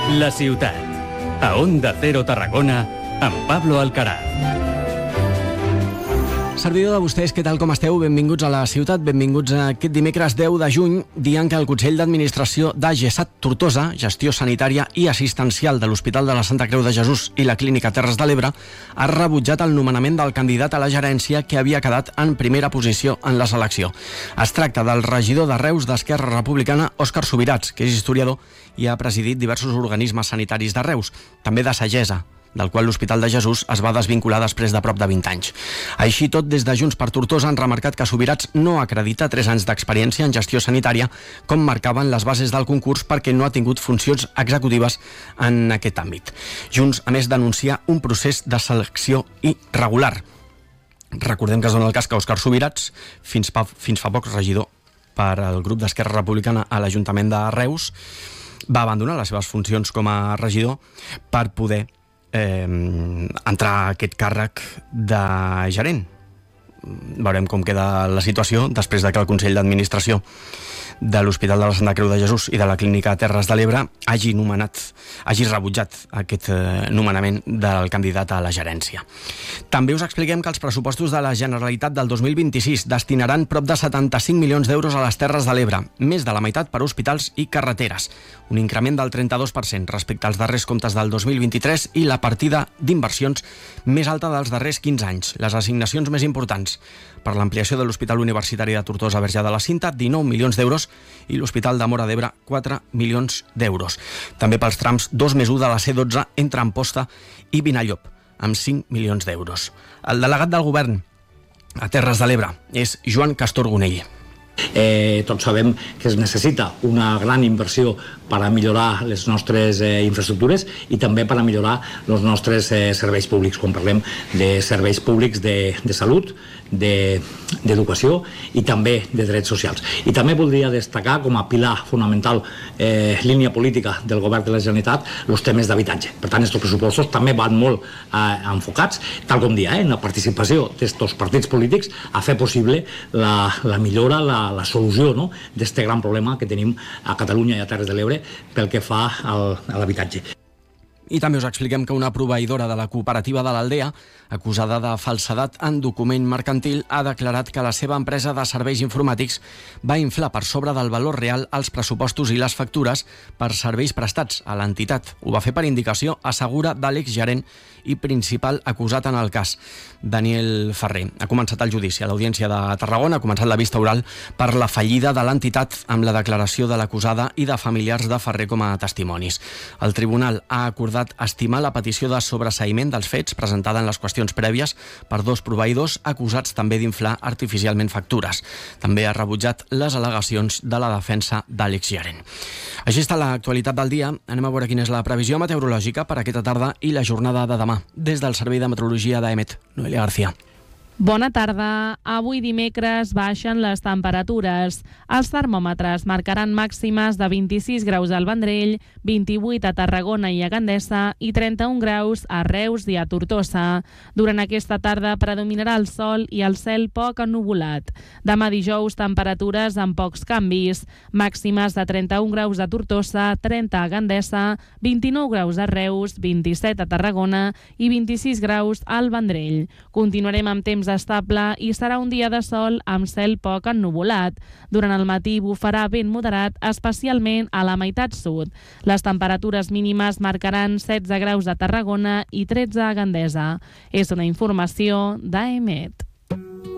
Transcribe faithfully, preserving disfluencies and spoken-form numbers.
La ciutat. A Onda Cero Tarragona, amb Pablo Alcaraz. Servidor de vostès, què tal, com esteu? Benvinguts a la ciutat, benvinguts a aquest dimecres deu de juny, dia en què el Consell d'Administració de GESAT Tortosa, Gestió Sanitària i Assistencial de l'Hospital de la Santa Creu de Jesús i la Clínica Terres de l'Ebre, ha rebutjat el nomenament del candidat a la gerència que havia quedat en primera posició en la selecció. Es tracta del regidor de Reus d'Esquerra Republicana, Òscar Subirats, que és historiador i ha presidit diversos organismes sanitaris de Reus, també de Sagessa, del qual l'Hospital de Jesús es va desvincular després de prop de vint anys. Així tot, des de Junts per Tortosa han remarcat que Subirats no acredita tres anys d'experiència en gestió sanitària, com marcaven les bases del concurs, perquè no ha tingut funcions executives en aquest àmbit. Junts, a més, denuncia un procés de selecció irregular. Recordem que es dona el cas que Òscar Subirats, fins fa, fins fa poc regidor per al grup d'Esquerra Republicana a l'Ajuntament de Reus, va abandonar les seves funcions com a regidor per poder Eh, entrar a aquest càrrec de gerent. Veurem com queda la situació després de que el Consell d'Administració de l'Hospital de la Santa Creu de Jesús i de la Clínica Terres de l'Ebre hagi nomenat, hagi rebutjat aquest eh, nomenament del candidat a la gerència. També us expliquem que els pressupostos de la Generalitat del dos mil vint-i-sis destinaran prop de setanta-cinc milions d'euros a les Terres de l'Ebre, més de la meitat per a hospitals i carreteres, un increment del trenta-dos per cent respecte als darrers comptes del dos mil vint-i-tres i la partida d'inversions més alta dels darrers quinze anys. Les assignacions més importants per l'ampliació de l'Hospital Universitari de Tortosa Verge de la Cinta, dinou milions d'euros, i l'Hospital de Móra d'Ebre, quatre milions d'euros. També pels trams dos més u de la C dotze entre Amposta i Vinallop, amb cinc milions d'euros. El delegat del govern a Terres de l'Ebre és Joan Castor Gonell. Eh, tots sabem que es necessita una gran inversió per a millorar les nostres eh, infraestructures i també per a millorar els nostres eh, serveis públics, quan parlem de serveis públics de, de salut, d'educació i també de drets socials. I també voldria destacar com a pilar fonamental, eh, línia política del govern de la Generalitat, els temes d'habitatge. Per tant, aquests pressupostos també van molt eh, enfocats, tal com dia, eh, en la participació d'aquests partits polítics a fer possible la, la millora, la, la solució, no?, d'aquest gran problema que tenim a Catalunya i a Terres de l'Ebre pel que fa al, a l'habitatge. I també us expliquem que una proveïdora de la cooperativa de l'Aldea, acusada de falsedat en document mercantil, ha declarat que la seva empresa de serveis informàtics va inflar per sobre del valor real els pressupostos i les factures per serveis prestats a l'entitat. Ho va fer per indicació, assegura, de l'exgerent i principal acusat en el cas, Daniel Ferrer. Ha començat el judici a l'Audiència de Tarragona, ha començat la vista oral per la fallida de l'entitat amb la declaració de l'acusada i de familiars de Ferrer com a testimonis. El tribunal ha acordat estimar la petició de sobreseïment dels fets presentada en les qüestions prèvies per dos proveïdors acusats també d'inflar artificialment factures. També ha rebutjat les al·legacions de la defensa de l'exgerent. Així està l'actualitat del dia. Anem a veure quina és la previsió meteorològica per aquesta tarda i la jornada de demà. Des del Servei de Meteorologia d'A E M E T, Noelia García. Bona tarda. Avui dimecres baixen les temperatures. Els termòmetres marcaran màximes de vint-i-sis graus al Vendrell, vint-i-vuit a Tarragona i a Gandesa i trenta-un graus a Reus i a Tortosa. Durant aquesta tarda predominarà el sol i el cel poc ennuvolat. Demà dijous, temperatures amb pocs canvis. Màximes de trenta-un graus a Tortosa, trenta a Gandesa, vint-i-nou graus a Reus, vint-i-set a Tarragona i vint-i-sis graus al Vendrell. Continuarem amb temps estable i serà un dia de sol amb cel poc ennuvolat. Durant el matí bufarà vent moderat, especialment a la meitat sud. Les temperatures mínimes marcaran setze graus a Tarragona i tretze a Gandesa. És una informació d'A E M E T.